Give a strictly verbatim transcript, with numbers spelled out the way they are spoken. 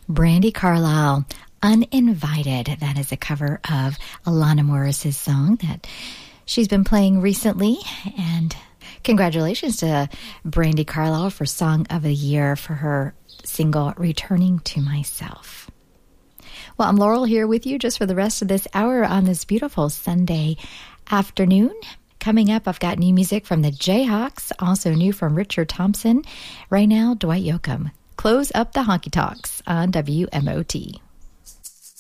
Brandi Carlile, Uninvited. That is a cover of Alana Morris's song that she's been playing recently. And congratulations to Brandi Carlile for Song of the Year for her single, Returning to Myself. Well, I'm Laurel here with you just for the rest of this hour on this beautiful Sunday afternoon. Coming up, I've got new music from the Jayhawks, also new from Richard Thompson. Right now, Dwight Yoakam. Close up the honky tonks on W M O T.